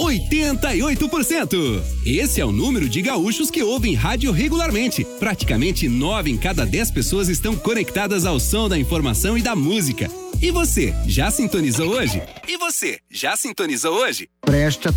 88%. Esse é o número de gaúchos que ouvem rádio regularmente. Praticamente 9 em cada 10 pessoas estão conectadas ao som da informação e da música. E você, já sintonizou hoje? Preste atenção.